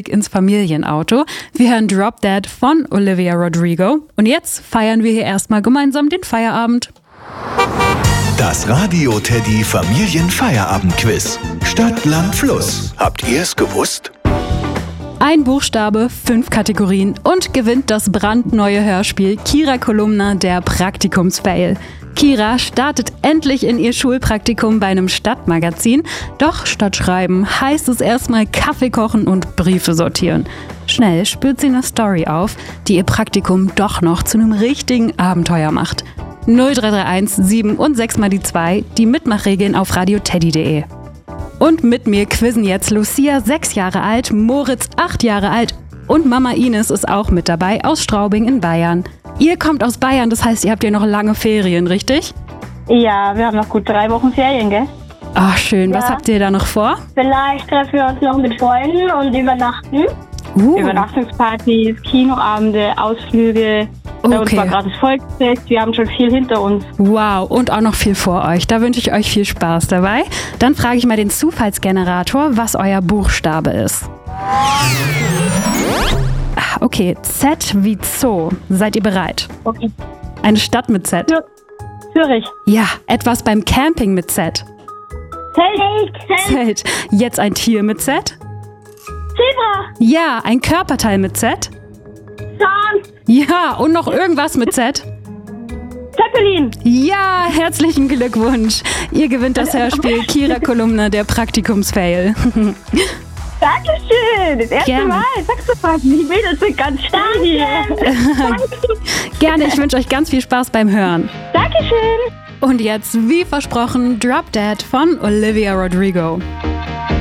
Musik ins Familienauto. Wir hören Drop Dead von Olivia Rodrigo. Und jetzt feiern wir hier erstmal gemeinsam den Feierabend. Das Radio Teddy Familienfeierabend-Quiz. Stadt, Land, Fluss. Habt ihr es gewusst? Ein Buchstabe, 5 Kategorien und gewinnt das brandneue Hörspiel Kira Kolumna, der Praktikumsfail. Kira startet endlich in ihr Schulpraktikum bei einem Stadtmagazin. Doch statt Schreiben heißt es erstmal Kaffee kochen und Briefe sortieren. Schnell spürt sie eine Story auf, die ihr Praktikum doch noch zu einem richtigen Abenteuer macht. 0331 7 und 6 mal die 2, die Mitmachregeln auf radioteddy.de. Und mit mir quizzen jetzt Lucia, 6 Jahre alt, Moritz, 8 Jahre alt und Mama Ines ist auch mit dabei aus Straubing in Bayern. Ihr kommt aus Bayern, das heißt, ihr habt ja noch lange Ferien, richtig? Ja, wir haben noch gut 3 Wochen Ferien, gell? Ach, schön. Ja. Was habt ihr da noch vor? Vielleicht treffen wir uns noch mit Freunden und übernachten. Übernachtungspartys, Kinoabende, Ausflüge. Bei uns war gerade das Volksfest, wir haben schon viel hinter uns. Wow, und auch noch viel vor euch. Da wünsche ich euch viel Spaß dabei. Dann frage ich mal den Zufallsgenerator, was euer Buchstabe ist. Okay, Z wie Zoo. Seid ihr bereit? Okay. Eine Stadt mit Z. Zürich. Ja, etwas beim Camping mit Z. Zelt. Jetzt ein Tier mit Z. Zebra. Ja, ein Körperteil mit Z. Zahn. Ja, und noch irgendwas mit Z. Zeppelin. Ja, herzlichen Glückwunsch. Ihr gewinnt das Hörspiel Kira Kolumna, der Praktikumsfail. Dankeschön, das erste Mal. Sagst du was? Die Mädels sind ganz stark hier. Gerne, ich wünsche euch ganz viel Spaß beim Hören. Dankeschön. Und jetzt, wie versprochen, Drop Dead von Olivia Rodrigo.